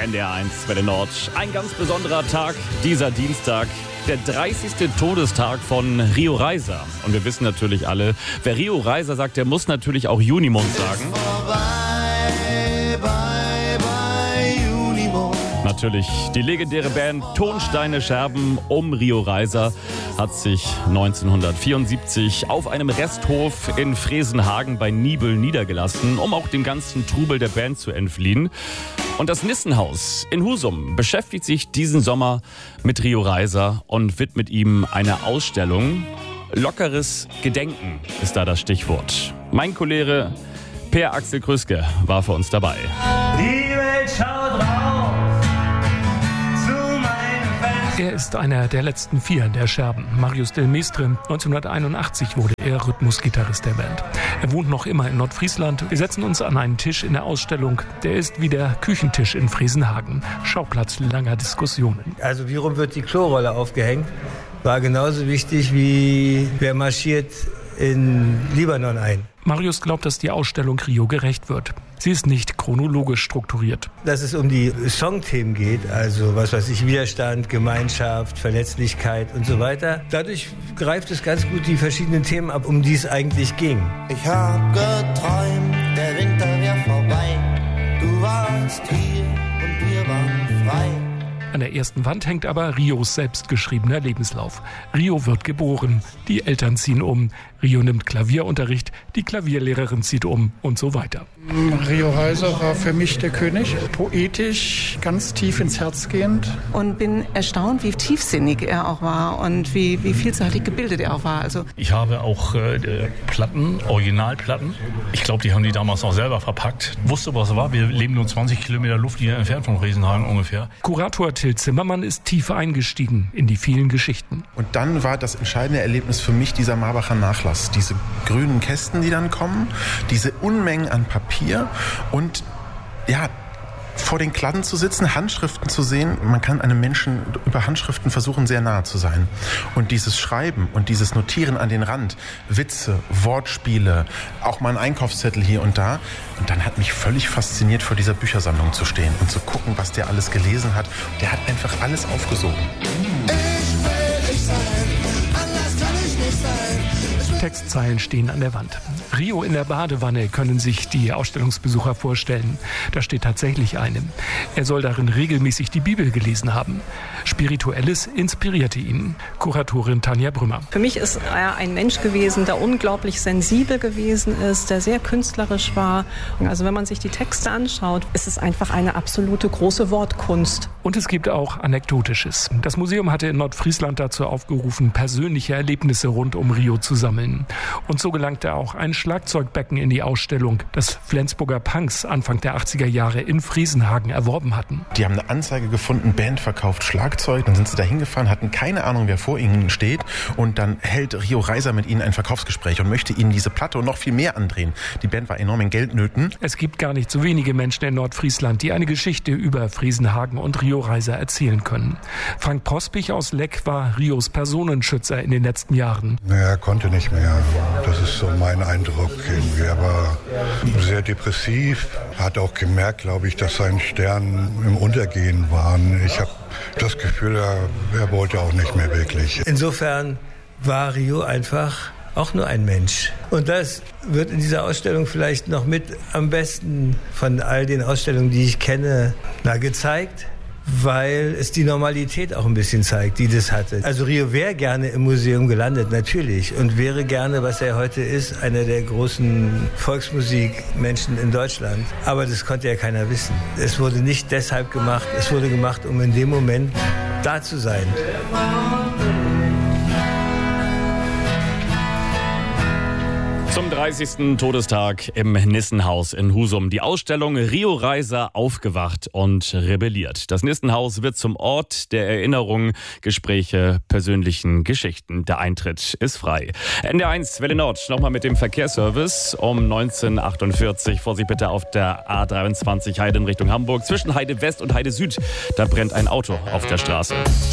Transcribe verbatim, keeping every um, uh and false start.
N D R eins Welle Nord. Ein ganz besonderer Tag, dieser Dienstag. Der dreißigste Todestag von Rio Reiser. Und wir wissen natürlich alle, wer Rio Reiser sagt, der muss natürlich auch Junimond sagen. Bye, bye, bye, Junimond. Natürlich, die legendäre Band Tonsteine Scherben um Rio Reiser hat sich neunzehnhundertvierundsiebzig auf einem Resthof in Fresenhagen bei Niebel niedergelassen, um auch dem ganzen Trubel der Band zu entfliehen. Und das Nissenhaus in Husum beschäftigt sich diesen Sommer mit Rio Reiser und widmet ihm eine Ausstellung. Lockeres Gedenken ist da das Stichwort. Mein Kollege Per Axel Krüske war für uns dabei. Die Welt schaut rauf zu meinem Fenster. Er ist einer der letzten vier der Scherben. Marius Del Mestre. neunzehnhunderteinundachtzig wurde er Rhythmusgitarrist der Band. Er wohnt noch immer in Nordfriesland. Wir setzen uns an einen Tisch in der Ausstellung. Der ist wie der Küchentisch in Fresenhagen. Schauplatz langer Diskussionen. Also wie rum wird die Klorolle aufgehängt, war genauso wichtig wie wer marschiert in Libanon ein. Marius glaubt, dass die Ausstellung Rio gerecht wird. Sie ist nicht chronologisch strukturiert. Dass es um die Songthemen geht, also was weiß ich, Widerstand, Gemeinschaft, Verletzlichkeit und so weiter. Dadurch greift es ganz gut die verschiedenen Themen ab, um die es eigentlich ging. Ich hab geträumt, der Winter wär vorbei. Du warst hier und wir waren frei. An der ersten Wand hängt aber Rios selbstgeschriebener Lebenslauf. Rio wird geboren, die Eltern ziehen um, Rio nimmt Klavierunterricht, die Klavierlehrerin zieht um und so weiter. Rio Reiser war für mich der König, poetisch, ganz tief ins Herz gehend. Und bin erstaunt, wie tiefsinnig er auch war und wie, wie vielseitig gebildet er auch war. Also ich habe auch äh, Platten, Originalplatten. Ich glaube, die haben die damals auch selber verpackt. Wusste, was es war. Wir leben nur zwanzig Kilometer Luftlinie entfernt von Fresenhagen ungefähr. Kurator Till Zimmermann ist tief eingestiegen in die vielen Geschichten. Und dann war das entscheidende Erlebnis für mich dieser Marbacher Nachlass. Diese grünen Kästen, die dann kommen, diese Unmengen an Papier und ja, vor den Kladden zu sitzen, Handschriften zu sehen. Man kann einem Menschen über Handschriften versuchen, sehr nahe zu sein. Und dieses Schreiben und dieses Notieren an den Rand, Witze, Wortspiele, auch mal ein Einkaufszettel hier und da. Und dann hat mich völlig fasziniert, vor dieser Büchersammlung zu stehen und zu gucken, was der alles gelesen hat. Der hat einfach alles aufgesogen. Ich will ich sein, anders kann ich nicht sein. Textzeilen stehen an der Wand. Rio in der Badewanne können sich die Ausstellungsbesucher vorstellen. Da steht tatsächlich eine. Er soll darin regelmäßig die Bibel gelesen haben. Spirituelles inspirierte ihn. Kuratorin Tanja Brümmer. Für mich ist er ein Mensch gewesen, der unglaublich sensibel gewesen ist, der sehr künstlerisch war. Also wenn man sich die Texte anschaut, ist es einfach eine absolute große Wortkunst. Und es gibt auch Anekdotisches. Das Museum hatte in Nordfriesland dazu aufgerufen, persönliche Erlebnisse rund um Rio zu sammeln. Und so gelangte auch ein Schlagzeugbecken in die Ausstellung, das Flensburger Punks Anfang der achtziger Jahre in Fresenhagen erworben hatten. Die haben eine Anzeige gefunden, Band verkauft Schlagzeug. Dann sind sie da hingefahren, hatten keine Ahnung, wer vor ihnen steht. Und dann hält Rio Reiser mit ihnen ein Verkaufsgespräch und möchte ihnen diese Platte und noch viel mehr andrehen. Die Band war enorm in Geldnöten. Es gibt gar nicht so wenige Menschen in Nordfriesland, die eine Geschichte über Fresenhagen und Rio Reiser erzählen können. Frank Prospich aus Leck war Rios Personenschützer in den letzten Jahren. Er konnte nicht mehr. Das ist so mein Eindruck. Er war sehr depressiv, hat auch gemerkt, glaube ich, dass seine Sterne im Untergehen waren. Ich habe das Gefühl, er, er wollte auch nicht mehr wirklich. Insofern war Rio einfach auch nur ein Mensch. Und das wird in dieser Ausstellung vielleicht noch mit am besten von all den Ausstellungen, die ich kenne, na, gezeigt, weil es die Normalität auch ein bisschen zeigt, die das hatte. Also Rio wäre gerne im Museum gelandet, natürlich, und wäre gerne, was er heute ist, einer der großen Volksmusikmenschen in Deutschland. Aber das konnte ja keiner wissen. Es wurde nicht deshalb gemacht, es wurde gemacht, um in dem Moment da zu sein. Zum dreißigsten Todestag im Nissenhaus in Husum. Die Ausstellung Rio Reiser aufgewacht und rebelliert. Das Nissenhaus wird zum Ort der Erinnerung, Gespräche, persönlichen Geschichten. Der Eintritt ist frei. N D R eins Welle Nord, nochmal mit dem Verkehrsservice um neunzehn Uhr achtundvierzig. Vorsicht bitte auf der A dreiundzwanzig Heide in Richtung Hamburg. Zwischen Heide West und Heide Süd, da brennt ein Auto auf der Straße.